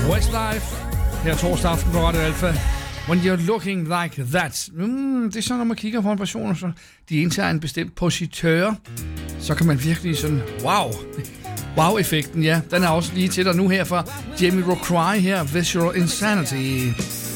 Westlife her torsdag aften på Radio Alpha. When you're looking like that. Det er sådan, når man kigger på en person, så de indtager en bestemt positør, så kan man virkelig sådan, wow-effekten, ja. Den er også lige til dig nu her fra Jamiroquai her, Visual Insanity.